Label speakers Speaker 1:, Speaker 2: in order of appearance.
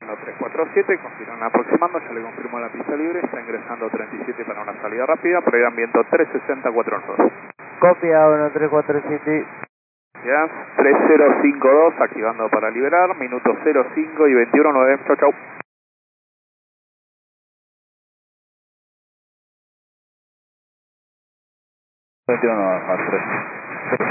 Speaker 1: 1347, continúan aproximando, ya le confirmo la pista libre, está ingresando 37 para una salida rápida, previean viento 360-49.
Speaker 2: Copia 1347.
Speaker 1: Ya, 3052, activando para liberar, minuto 05 y 21:09, chau chau.
Speaker 3: 21 más 3.